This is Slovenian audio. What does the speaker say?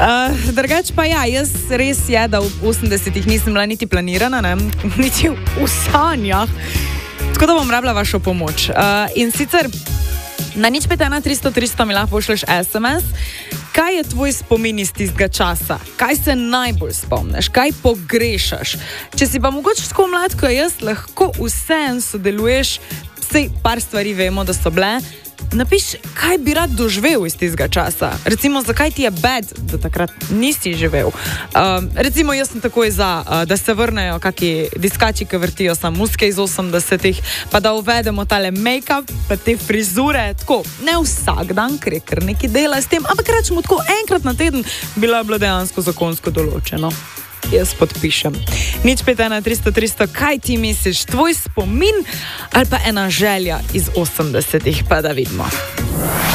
Drugač pa ja, jaz res je, da v 80-ih nisem bila niti planirana, ne? Niti v sanjah. Tako da bom rabila vašo pomoč. In sicer na 051 300 300 mi lahko pošlješ SMS. Kaj je tvoj spomin iz tistega časa? Kaj se najbolj spomniš? Kaj pogrešaš? Če si pa mogoče tako mlad, kot jaz, lahko vseeno sodeluješ, sej par stvari vemo, da so bile. Napiš, kaj bi rad doživel iz tistega časa. Recimo, zakaj ti je bad, da takrat nisi živel. Recimo, jaz sem takoj za, da se vrnejo kaki diskači, ki vrtijo samo muske iz 80-ih, pa da uvedemo tale make-up, pa te frizure, tako, ne vsak dan, ker je kar nekaj dela s tem, ampak rečemo tako, enkrat na teden bila dejansko zakonsko določeno. Jaz podpišem. 051 300 300, kaj ti misliš, tvoj spomin ali pa ena želja iz 80-ih, pa da vidimo.